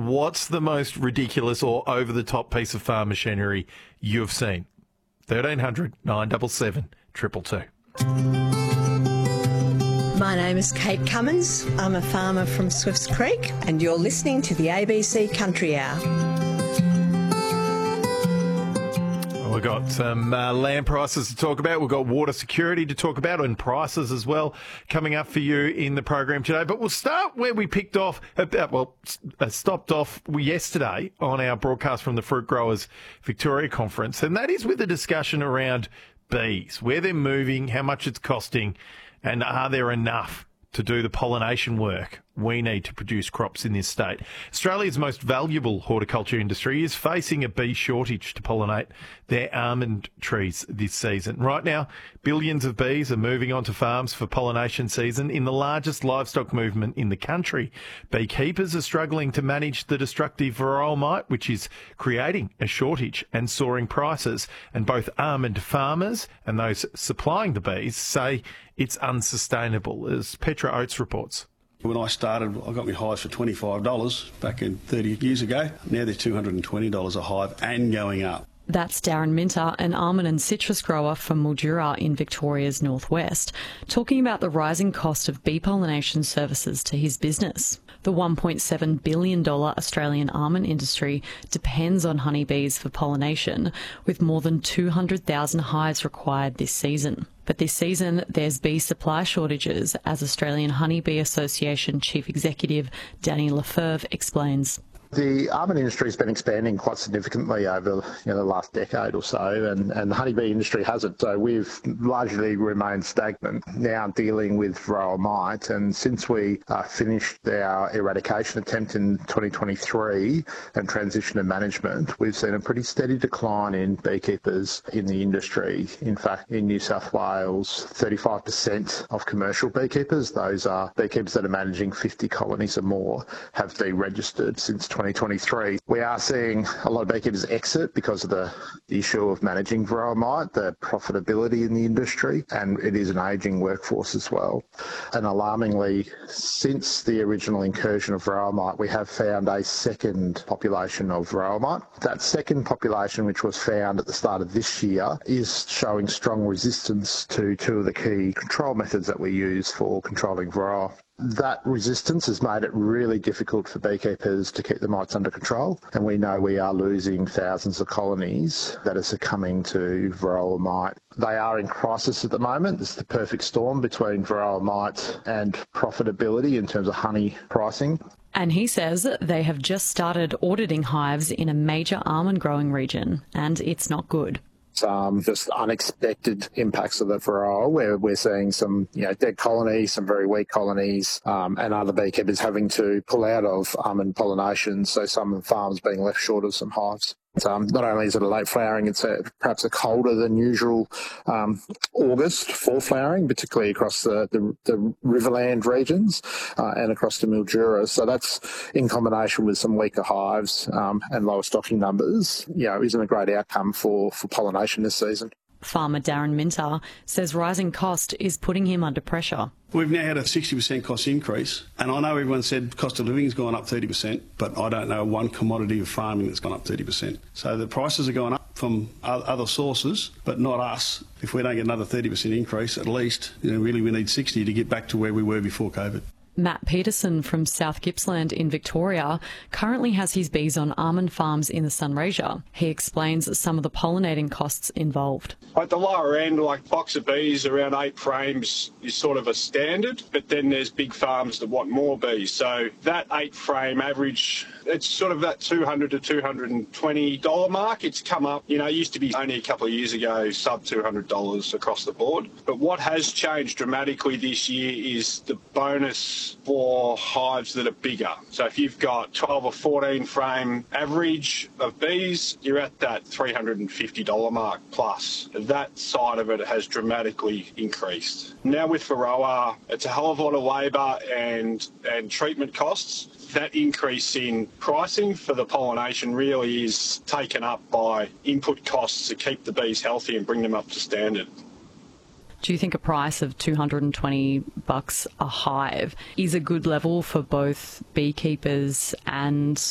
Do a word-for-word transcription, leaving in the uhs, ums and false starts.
what's the most ridiculous or over-the-top piece of farm machinery you've seen? thirteen hundred, nine seven seven, two two two. My name is Kate Cummins. I'm a farmer from Swifts Creek, and you're listening to the A B C Country Hour. We've got some uh, land prices to talk about. We've got water security to talk about, and prices as well coming up for you in the program today. But we'll start where we picked off, about, well, uh, stopped off yesterday on our broadcast from the Fruit Growers Victoria Conference, and that is with a discussion around bees, where they're moving, how much it's costing, and are there enough to do the pollination work we need to produce crops in this state. Australia's most valuable horticulture industry is facing a bee shortage to pollinate their almond trees this season. Right now, billions of bees are moving onto farms for pollination season in the largest livestock movement in the country. Beekeepers are struggling to manage the destructive varroa mite, which is creating a shortage and soaring prices. And both almond farmers and those supplying the bees say it's unsustainable, as Petra Oates reports. When I started, I got my hives for twenty-five dollars back in thirty years ago. Now they're two hundred twenty dollars a hive and going up. That's Darren Minter, an almond and citrus grower from Mildura in Victoria's northwest, talking about the rising cost of bee pollination services to his business. The one point seven billion dollars Australian almond industry depends on honeybees for pollination, with more than two hundred thousand hives required this season. But this season, there's bee supply shortages, as Australian Honeybee Association Chief Executive Danny Lefebvre explains. The almond industry has been expanding quite significantly over you know, the last decade or so, and, and the honeybee industry hasn't. So we've largely remained stagnant, now dealing with varroa mite. And since we uh, finished our eradication attempt in twenty twenty-three and transition to management, we've seen a pretty steady decline in beekeepers in the industry. In fact, in New South Wales, thirty-five percent of commercial beekeepers, those are beekeepers that are managing fifty colonies or more, have deregistered since twenty twenty-three. We are seeing a lot of beekeepers exit because of the issue of managing varroa mite, the profitability in the industry, and it is an ageing workforce as well. And alarmingly, since the original incursion of varroa mite, we have found a second population of varroa mite. That second population, which was found at the start of this year, is showing strong resistance to two of the key control methods that we use for controlling varroa. That resistance has made it really difficult for beekeepers to keep the mites under control, and we know we are losing thousands of colonies that are succumbing to varroa mite. They are in crisis at the moment. It's the perfect storm between varroa mite and profitability in terms of honey pricing. And he says they have just started auditing hives in a major almond growing region, and it's not good. Um, just unexpected impacts of the varroa, where we're seeing some you know, dead colonies, some very weak colonies, um, and other beekeepers having to pull out of almond pollination, so some farms being left short of some hives. Um, not only is it a late flowering, it's a, perhaps a colder than usual um, August for flowering, particularly across the, the, the Riverland regions uh, and across the Mildura. So that's in combination with some weaker hives um, and lower stocking numbers, you know, isn't a great outcome for, for pollination this season. Farmer Darren Minter says rising cost is putting him under pressure. We've now had a sixty percent cost increase, and I know everyone said cost of living has gone up thirty percent, but I don't know one commodity of farming that's gone up thirty percent. So the prices are going up from other sources, but not us. If we don't get another thirty percent increase, at least, you know, really we need sixty to get back to where we were before COVID. Matt Peterson from South Gippsland in Victoria currently has his bees on almond farms in the Sunraysia. He explains some of the pollinating costs involved. At the lower end, like box of bees around eight frames is sort of a standard, but then there's big farms that want more bees. So that eight frame average, it's sort of that two hundred to two hundred twenty dollars mark. It's come up, you know, it used to be only a couple of years ago, sub two hundred dollars across the board. But what has changed dramatically this year is the bonus for hives that are bigger. So if you've got twelve or fourteen frame average of bees, you're at that three hundred fifty dollars mark plus. That side of it has dramatically increased. Now with varroa, it's a hell of a lot of labour and, and treatment costs. That increase in pricing for the pollination really is taken up by input costs to keep the bees healthy and bring them up to standard. Do you think a price of two hundred twenty bucks a hive is a good level for both beekeepers and